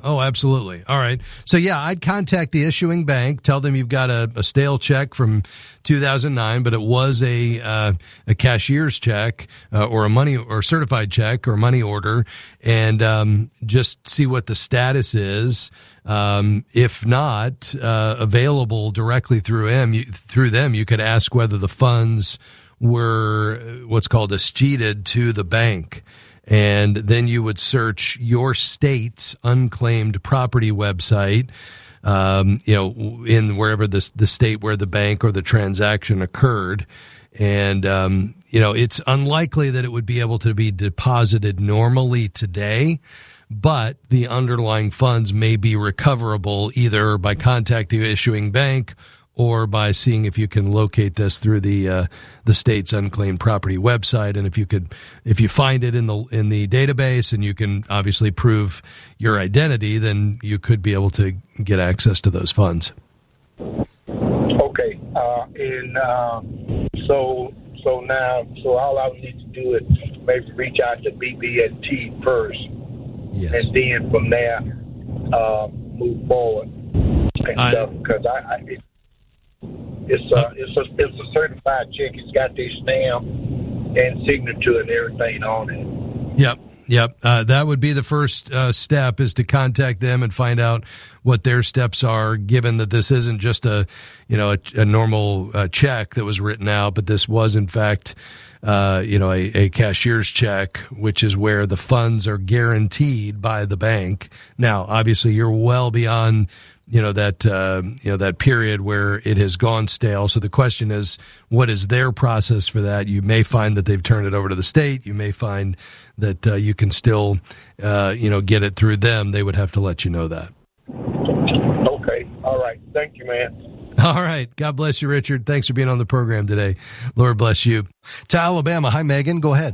Oh, absolutely. All right. So, yeah, I'd contact the issuing bank, tell them you've got a stale check from 2009, but it was a cashier's check or a money or certified check or money order, and just see what the status is. If not available directly through them, you could ask whether the funds were what's called escheated to the bank. And then you would search your state's unclaimed property website, in wherever the state where the bank or the transaction occurred. And, it's unlikely that it would be able to be deposited normally today, but the underlying funds may be recoverable either by contacting the issuing bank or by seeing if you can locate this through the state's unclaimed property website. And if you find it in the database and you can obviously prove your identity, then you could be able to get access to those funds. Okay. So all I would need to do is maybe reach out to BB&T first. Yes. And then from there, move forward and stuff, because it's a certified check. It's got their stamp and signature and everything on it. Yep. That would be the first step, is to contact them and find out what their steps are, given that this isn't just a normal check that was written out, but this was in fact a cashier's check, which is where the funds are guaranteed by the bank. Now, obviously, you're well beyond that period where it has gone stale. So the question is, what is their process for that? You may find that they've turned it over to the state. You may find that you can still, get it through them. They would have to let you know that. Okay. All right. Thank you, man. All right. God bless you, Richard. Thanks for being on the program today. Lord bless you. To Alabama. Hi, Megan. Go ahead.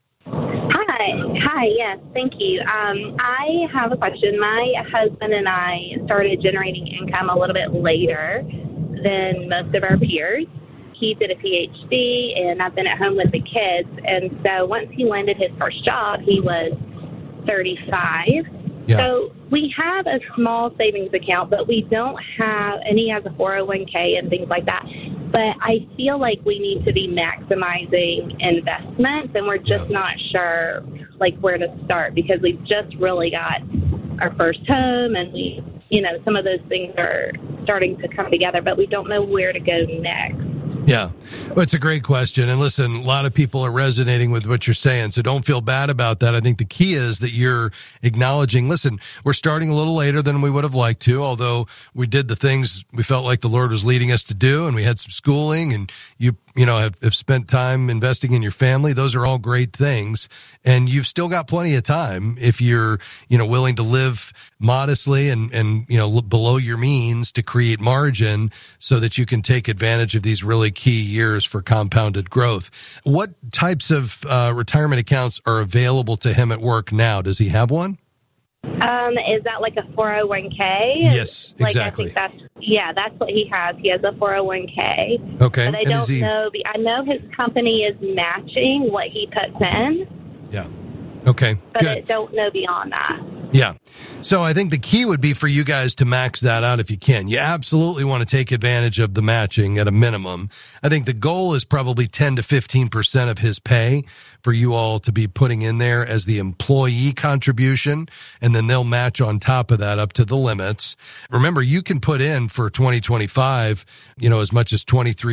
Hi, yes, thank you. I have a question. My husband and I started generating income a little bit later than most of our peers. He did a PhD, and I've been at home with the kids. And so once he landed his first job, he was 35. Yeah. So we have a small savings account, but we don't have, and he has a 401k and things like that. But I feel like we need to be maximizing investments, and we're just not sure where to start, because we've just really got our first home, and we, some of those things are starting to come together, but we don't know where to go next. Yeah. Well, it's a great question. And listen, a lot of people are resonating with what you're saying, so don't feel bad about that. I think the key is that you're acknowledging, listen, we're starting a little later than we would have liked to, although we did the things we felt like the Lord was leading us to do, and we had some schooling, and you have spent time investing in your family. Those are all great things. And you've still got plenty of time if you're, willing to live modestly and below your means to create margin so that you can take advantage of these really key years for compounded growth. What types of retirement accounts are available to him at work now? Does he have one? Is that like a 401k? Yes, exactly. I think that's what he has. He has a 401k. Okay. But I don't know. I know his company is matching what he puts in. Yeah. Okay. But good. I don't know beyond that. Yeah. So I think the key would be for you guys to max that out if you can. You absolutely want to take advantage of the matching at a minimum. I think the goal is probably 10 to 15% of his pay for you all to be putting in there as the employee contribution, and then they'll match on top of that up to the limits. Remember, you can put in for 2025, as much as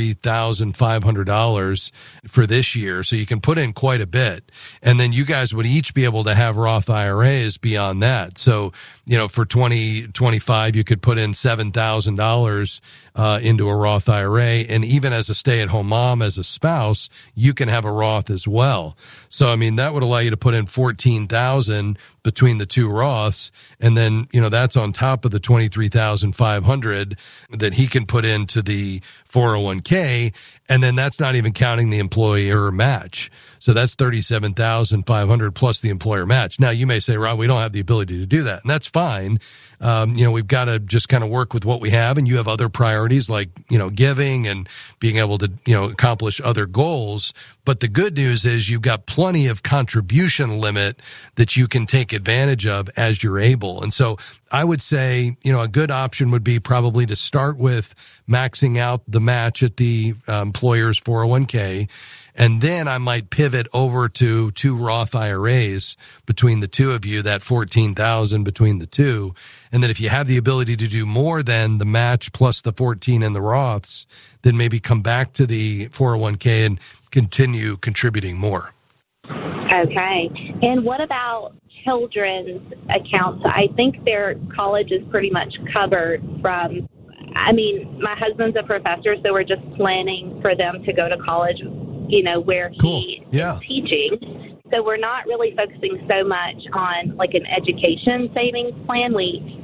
$23,500 for this year. So you can put in quite a bit. And then you guys would each be able to have Roth IRAs beyond that. So, for 2025, you could put in $7,000 into a Roth IRA. And even as a stay-at-home mom, as a spouse, you can have a Roth as well. So, that would allow you to put in $14,000 between the two Roths. And then, that's on top of the $23,500 that he can put into the 401k. And then that's not even counting the employer match. So that's $37,500 plus the employer match. Now, you may say, Rob, we don't have the ability to do that. And that's fine. We've got to just kind of work with what we have. And you have other priorities like, giving and being able to, accomplish other goals. But the good news is you've got plenty of contribution limit that you can take take advantage of as you're able. And so I would say, a good option would be probably to start with maxing out the match at the employer's 401k. And then I might pivot over to 2 Roth IRAs between the two of you, that $14,000 between the two. And then if you have the ability to do more than the match plus the 14 in the Roths, then maybe come back to the 401k and continue contributing more. Okay. And what about children's accounts? I think their college is pretty much covered from, my husband's a professor, so we're just planning for them to go to college, where he is teaching. So we're not really focusing so much on like an education savings plan.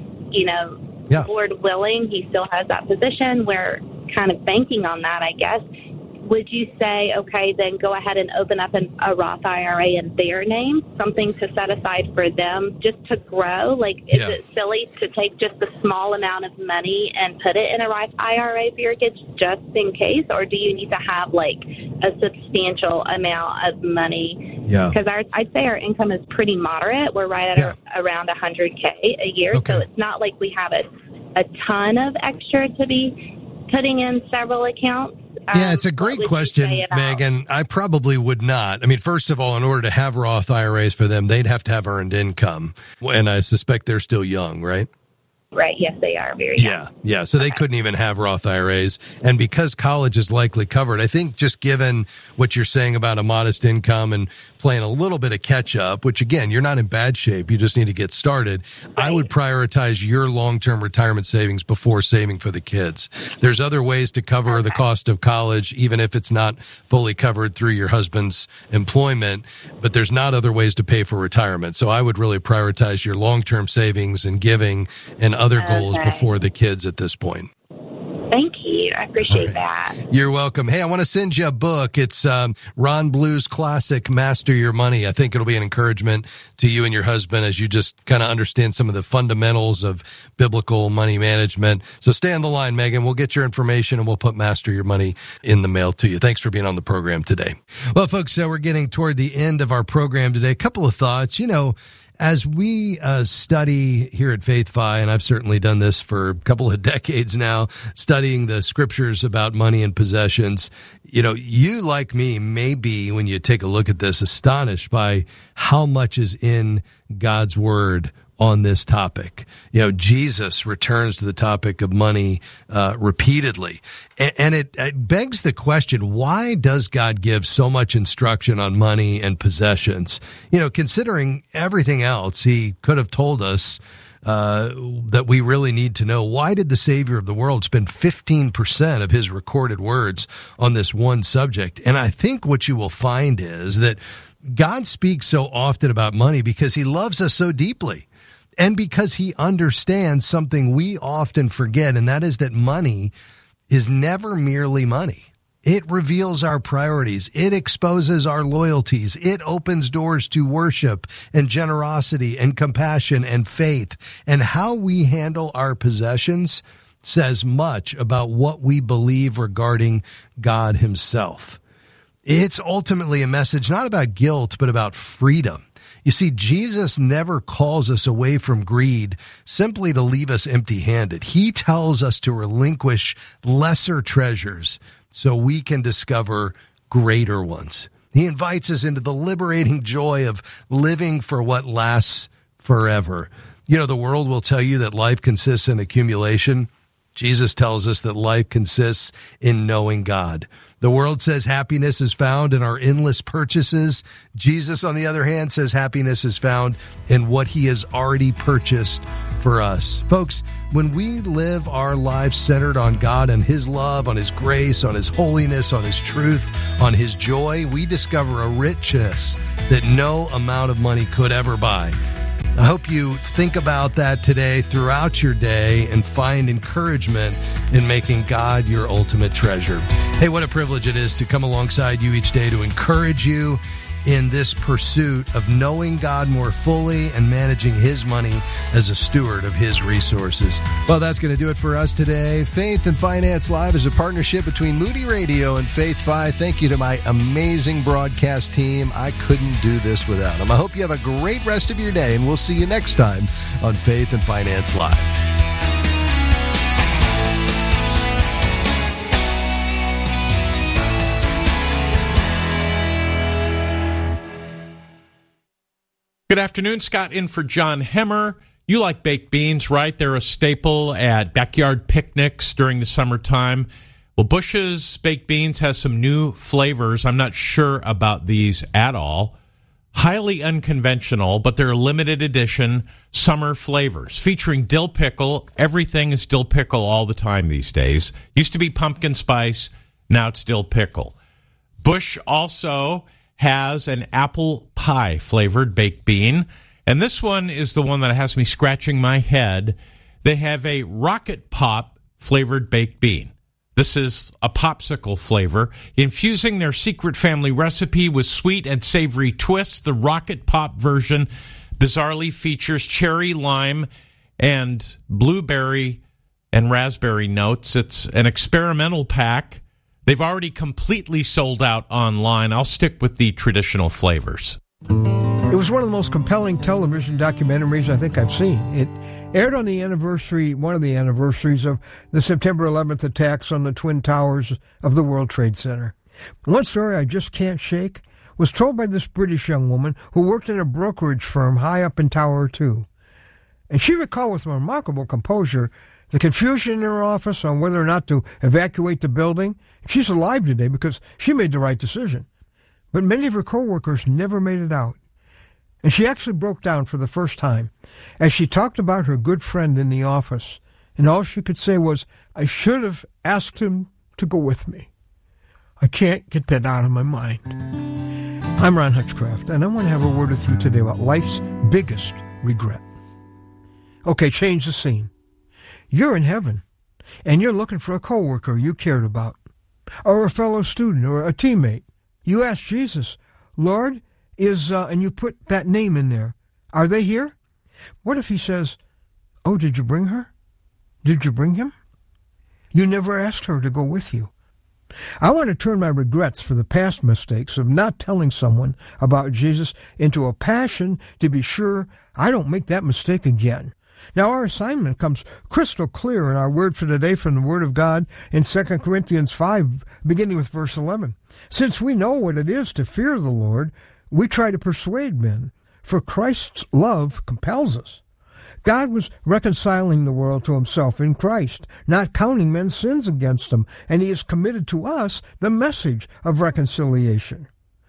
Lord willing, he still has that position. We're kind of banking on that, I guess. Would you say, okay, then go ahead and open up a Roth IRA in their name, something to set aside for them just to grow? Is it silly to take just a small amount of money and put it in a Roth IRA for your kids just in case? Or do you need to have a substantial amount of money? Yeah. Because I'd say our income is pretty moderate. We're right at around $100K a year. Okay. So it's not like we have a ton of extra to be putting in several accounts. Yeah, it's a great question, Megan. I probably would not. First of all, in order to have Roth IRAs for them, they'd have to have earned income. And I suspect they're still young, right? Right. Yes, they are very young. Yeah. So they couldn't even have Roth IRAs. And because college is likely covered, I think just given what you're saying about a modest income and playing a little bit of catch up, which again, you're not in bad shape. You just need to get started. Right. I would prioritize your long-term retirement savings before saving for the kids. There's other ways to cover the cost of college, even if it's not fully covered through your husband's employment, but there's not other ways to pay for retirement. So I would really prioritize your long-term savings and giving and other goals before the kids at this point. Thank you. I appreciate that. You're welcome. Hey, I want to send you a book. It's Ron Blue's classic, Master Your Money. I think it'll be an encouragement to you and your husband as you just kind of understand some of the fundamentals of biblical money management. So stay on the line, Megan. We'll get your information and we'll put Master Your Money in the mail to you. Thanks for being on the program today. Well, folks, we're getting toward the end of our program today. A couple of thoughts. As we study here at FaithFi, and I've certainly done this for a couple of decades now, studying the scriptures about money and possessions, you, like me, may be, when you take a look at this, astonished by how much is in God's Word on this topic. Jesus returns to the topic of money repeatedly. And it begs the question, why does God give so much instruction on money and possessions? Considering everything else he could have told us that we really need to know. Why did the Savior of the world spend 15% of his recorded words on this one subject? And I think what you will find is that God speaks so often about money because he loves us so deeply. And because he understands something we often forget, and that is that money is never merely money. It reveals our priorities. It exposes our loyalties. It opens doors to worship and generosity and compassion and faith. And how we handle our possessions says much about what we believe regarding God himself. It's ultimately a message not about guilt, but about freedom. You see, Jesus never calls us away from greed simply to leave us empty-handed. He tells us to relinquish lesser treasures so we can discover greater ones. He invites us into the liberating joy of living for what lasts forever. The world will tell you that life consists in accumulation. Jesus tells us that life consists in knowing God. The world says happiness is found in our endless purchases. Jesus, on the other hand, says happiness is found in what he has already purchased for us. Folks, when we live our lives centered on God and his love, on his grace, on his holiness, on his truth, on his joy, we discover a richness that no amount of money could ever buy. I hope you think about that today throughout your day and find encouragement in making God your ultimate treasure. Hey, what a privilege it is to come alongside you each day to encourage you in this pursuit of knowing God more fully and managing his money as a steward of his resources. Well, that's going to do it for us today. Faith and Finance Live is a partnership between Moody Radio and Faith Fi. Thank you to my amazing broadcast team. I couldn't do this without them. I hope you have a great rest of your day, and we'll see you next time on Faith and Finance Live. Good afternoon. Scott in for John Hemmer. You like baked beans, right? They're a staple at backyard picnics during the summertime. Well, Bush's Baked Beans has some new flavors. I'm not sure about these at all. Highly unconventional, but they're limited edition summer flavors featuring dill pickle. Everything is dill pickle all the time these days. Used to be pumpkin spice. Now it's dill pickle. Bush also has an apple pie flavored baked bean, and this one is the one that has me scratching my head. They have a Rocket Pop flavored baked bean. This is a popsicle flavor, infusing their secret family recipe with sweet and savory twists. The Rocket Pop version bizarrely features cherry, lime, and blueberry and raspberry notes. It's an experimental pack. They've already completely sold out online. I'll stick with the traditional flavors. It was one of the most compelling television documentaries I think I've seen. It aired on the anniversary, one of the anniversaries of the September 11th attacks on the Twin Towers of the World Trade Center. One story I just can't shake was told by this British young woman who worked at a brokerage firm high up in Tower 2. And she recalled with remarkable composure the confusion in her office on whether or not to evacuate the building. She's alive today because she made the right decision. But many of her coworkers never made it out. And she actually broke down for the first time as she talked about her good friend in the office. And all she could say was, I should have asked him to go with me. I can't get that out of my mind. I'm Ron Hutchcraft, and I want to have a word with you today about life's biggest regret. Okay, change the scene. You're in heaven, and you're looking for a coworker you cared about, or a fellow student, or a teammate. You ask Jesus, Lord, and you put that name in there. Are they here? What if he says, oh, did you bring her? Did you bring him? You never asked her to go with you. I want to turn my regrets for the past mistakes of not telling someone about Jesus into a passion to be sure I don't make that mistake again. Now, our assignment comes crystal clear in our word for today from the Word of God in 2 Corinthians 5, beginning with verse 11. Since we know what it is to fear the Lord, we try to persuade men, for Christ's love compels us. God was reconciling the world to himself in Christ, not counting men's sins against them, and he has committed to us the message of reconciliation.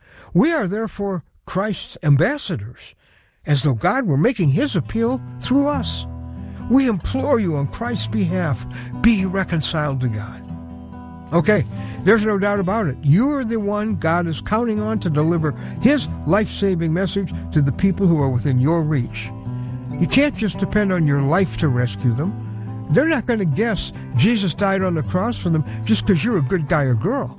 We are therefore Christ's ambassadors, as though God were making his appeal through us. We implore you on Christ's behalf, be reconciled to God. Okay, there's no doubt about it. You are the one God is counting on to deliver his life-saving message to the people who are within your reach. You can't just depend on your life to rescue them. They're not going to guess Jesus died on the cross for them just because you're a good guy or girl.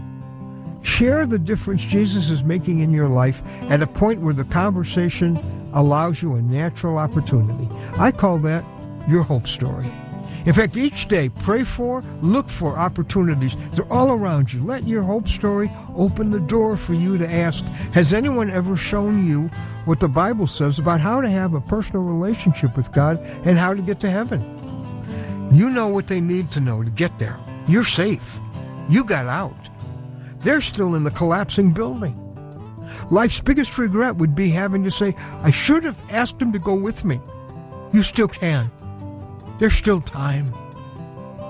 Share the difference Jesus is making in your life at a point where the conversation allows you a natural opportunity. I call that your hope story. In fact, each day, pray for, look for opportunities. They're all around you. Let your hope story open the door for you to ask, has anyone ever shown you what the Bible says about how to have a personal relationship with God and how to get to heaven? You know what they need to know to get there. You're safe. You got out. They're still in the collapsing building. Life's biggest regret would be having to say, I should have asked him to go with me. You still can. There's still time.